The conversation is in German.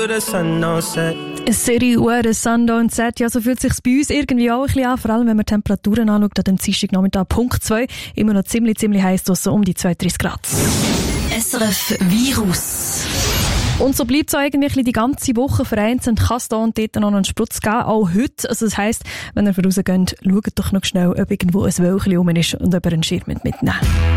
where the sun don't set. A city where the sun don't set. Ja, so fühlt es sich bei uns irgendwie auch ein bisschen an, vor allem wenn man Temperaturen anschaut, an dem Dienstagnachmittag Punkt 2, immer noch ziemlich heiß, so um die 32 Grad. SRF Virus. Und so bleibt es eigentlich die ganze Woche. Vereinzelt kann es da und dort noch einen Sprutz geben, auch heute. Also das heisst, wenn ihr rausgeht, schaut doch noch schnell, ob irgendwo ein Wölkchen rum ist und ob ihr einen Schirm mitnehmen.